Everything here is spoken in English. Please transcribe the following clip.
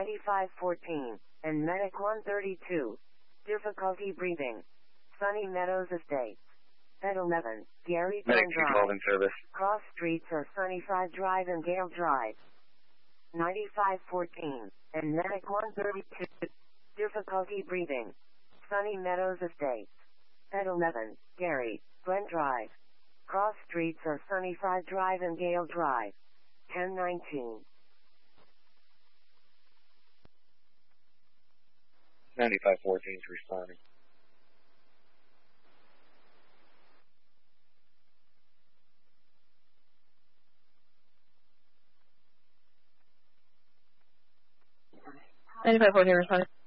9514, and Medic 132. Difficulty breathing. Sunny Meadows Estates. At 11, Gary Medic Drive. 212 in service. Cross streets are Sunnyside Drive and Gale Drive. 9514, and Medic 132. Difficulty breathing. Sunny Meadows Estates. At 11, Gary, Glen Drive. Cross streets are Sunnyside Drive and Gale Drive. 1019. 9514 is responding. Responding.